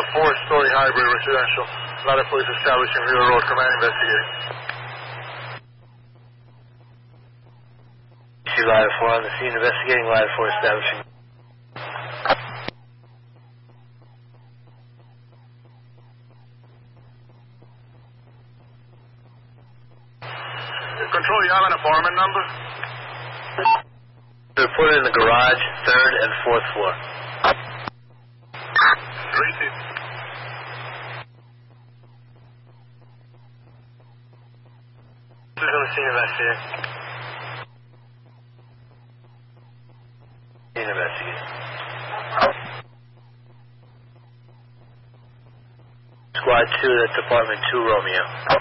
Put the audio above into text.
4-story hybrid residential. Ladder police establishing Rio Road. Command investigating. Ladder 4 on the scene investigating. Ladder 4 establishing. Control, you have an apartment number? They're put in the garage, 3rd and 4th floor. Greasy. Who's on the scene investigating? Scene investigating. Squad 2, that's Department 2, Romeo.